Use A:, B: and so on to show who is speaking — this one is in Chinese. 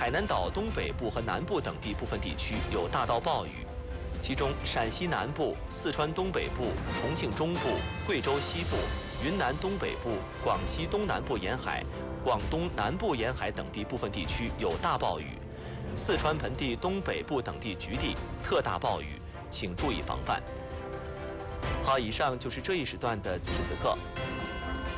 A: 海南岛东北部和南部等地部分地区有大到暴雨，其中陕西南部、四川东北部、重庆中部、贵州西部、云南东北部、广西东南部沿海、广东南部沿海等地部分地区有大暴雨，四川盆地东北部等地局地特大暴雨，请注意防范。好，以上就是这一时段的此时此刻。